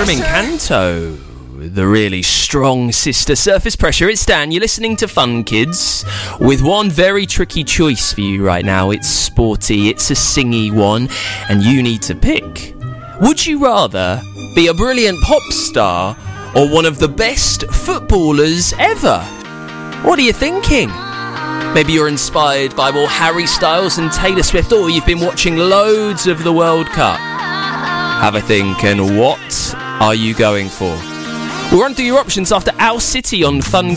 from Encanto. The really strong Sister Surface Pressure. It's Dan. You're listening to Fun Kids with one very tricky choice for you right now. It's sporty, it's a singy one, and you need to pick. Would you rather be a brilliant pop star or one of the best footballers ever? What are you thinking? Maybe you're inspired by more Harry Styles and Taylor Swift, or you've been watching loads of the World Cup. Have a think, and what are you going for? We'll run through your options after Owl City on Fun